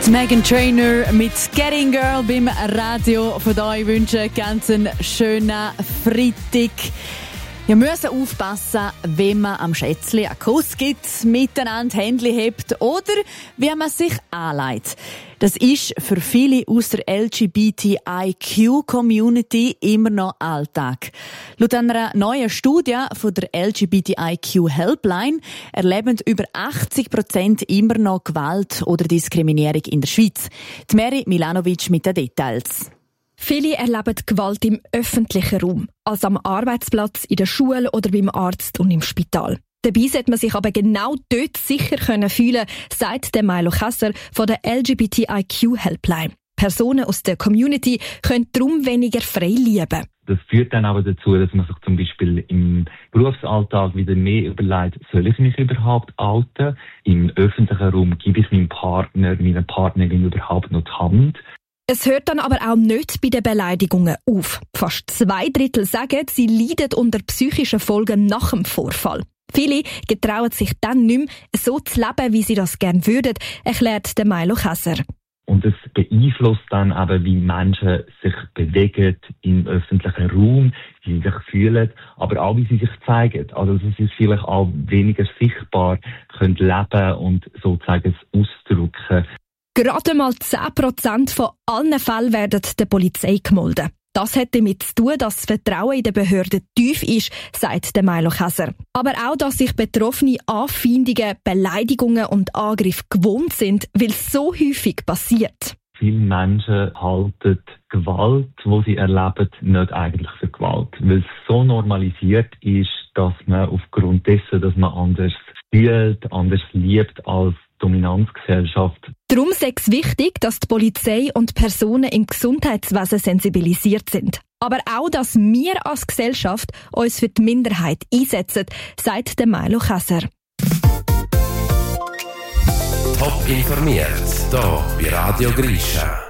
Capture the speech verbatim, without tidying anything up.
Die Meghan Trainor mit Getting Girl beim Radio. Von euch wünsche ich ganz einen schönen Freitag. Wir müssen aufpassen, wenn man am Schätzli einen Kuss gibt, miteinander Händchen hebt oder wie man sich anlegt. Das ist für viele aus der L G B T I Q-Community immer noch Alltag. Laut einer neuen Studie von der L G B T I Q-Helpline erleben über achtzig Prozent immer noch Gewalt oder Diskriminierung in der Schweiz. Die Mary Milanovic mit den Details. Viele erleben Gewalt im öffentlichen Raum, also am Arbeitsplatz, in der Schule oder beim Arzt und im Spital. Dabei sollte man sich aber genau dort sicher können fühlen, sagt der Milo Kässer von der L G B T I Q-Helpline. Personen aus der Community können darum weniger frei lieben. Das führt dann aber dazu, dass man sich zum Beispiel im Berufsalltag wieder mehr überlegt, soll ich mich überhaupt outen? Im öffentlichen Raum gebe ich meinem Partner, meiner Partnerin überhaupt noch die Hand? Es hört dann aber auch nicht bei den Beleidigungen auf. Fast zwei Drittel sagen, sie leiden unter psychischen Folgen nach dem Vorfall. Viele getrauen sich dann nicht mehr, so zu leben, wie sie das gerne würden, erklärt der Milo Kässer. Und es beeinflusst dann eben, wie Menschen sich bewegen im öffentlichen Raum, wie sie sich fühlen, aber auch, wie sie sich zeigen. Also es ist vielleicht auch weniger sichtbar, können leben und sozusagen es ausdrücken. Gerade mal zehn Prozent von allen Fällen werden der Polizei gemeldet. Das hat damit zu tun, dass das Vertrauen in den Behörden tief ist, sagt der Milo Käser. Aber auch, dass sich Betroffene Anfeindungen, Beleidigungen und Angriffe gewohnt sind, weil es so häufig passiert. Viele Menschen halten Gewalt, die sie erleben, nicht eigentlich für Gewalt. Weil es so normalisiert ist, dass man aufgrund dessen, dass man anders fühlt, anders liebt als Dominanzgesellschaft. Darum ist es wichtig, dass die Polizei und Personen im Gesundheitswesen sensibilisiert sind. Aber auch, dass wir als Gesellschaft uns für die Minderheit einsetzen, sagt der Milo Käser. Top informiert, hier bei Radio Grisha.